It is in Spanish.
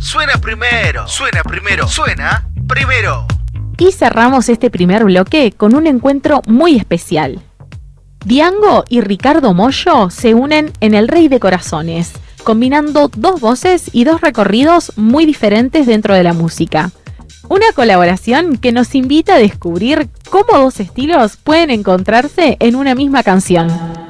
Suena primero, suena primero, suena primero. Y cerramos este primer bloque con un encuentro muy especial. Diango y Ricardo Mollo se unen en El Rey de Corazones, combinando dos voces y dos recorridos muy diferentes dentro de la música. Una colaboración que nos invita a descubrir cómo dos estilos pueden encontrarse en una misma canción.